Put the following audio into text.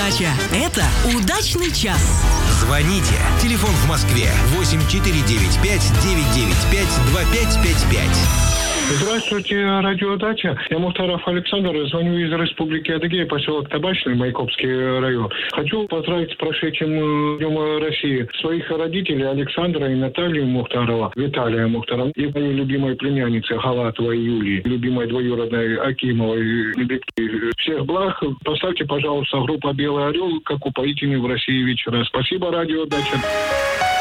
Радиодача. Это «Удачный час». Звоните. Телефон в Москве 8495-995-2555. Здравствуйте, радиодача. Я Мухтаров Александр, звоню из Республики Адыгея, поселок Табачный, Майкопский район. Хочу поздравить с прошедшим Днем России своих родителей Александра и Наталью Мухтарова, Виталия Мухтарова и моей любимой племянницы Халатовой Юлии, любимой двоюродной Акимовой. Всех благ. Поставьте, пожалуйста, группа «Белый орел» как упоительный в России вечера. Спасибо, радиодача.